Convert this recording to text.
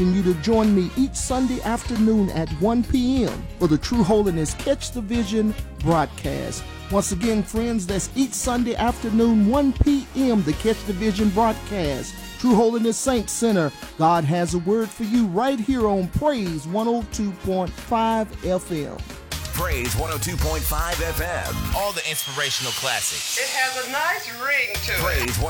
you to join me each Sunday afternoon at 1 p.m. for the True Holiness Catch the Vision broadcast. Once again, friends, that's each Sunday afternoon, 1 p.m., the Catch the Vision broadcast. True Holiness Saints Center, God has a word for you right here on Praise 102.5 FM. Praise 102.5 FM. All the inspirational classics. It has a nice ring to it. Praise